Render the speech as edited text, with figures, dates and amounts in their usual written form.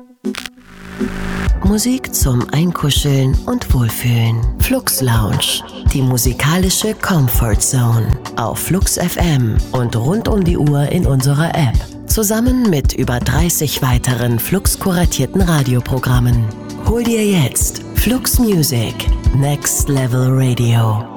Musik zum Einkuscheln und Wohlfühlen. Flux Lounge, die musikalische Comfort Zone auf Flux FM und rund um die Uhr in unserer App. Zusammen mit über 30 weiteren Flux-kuratierten Radioprogrammen. Hol dir jetzt Flux Music, Next Level Radio.